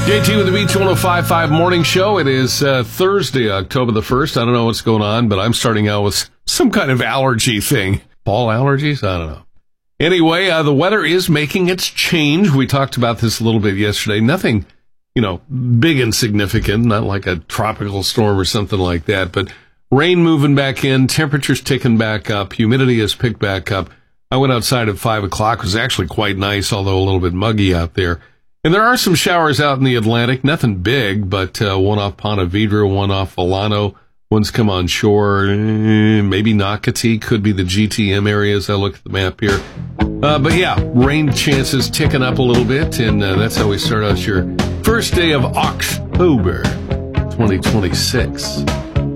JT with the Beach 105.5 Morning Show. It is Thursday, October the 1st. I don't know what's going on, but I'm starting out with some kind of allergy thing. Fall allergies? I don't know. Anyway, the weather is making its change. We talked about this a little bit yesterday. Nothing, big and significant, not like a tropical storm or something like that, but rain moving back in, temperatures ticking back up, humidity has picked back up. I went outside at 5 o'clock. It was actually quite nice, although a little bit muggy out there. And there are some showers out in the Atlantic, nothing big, but one off Ponte Vedra, one off Volano, one's come on shore, maybe Nocatee, could be the GTM area as I look at the map here. But yeah, rain chances ticking up a little bit, and that's how we start out your first day of October 2026.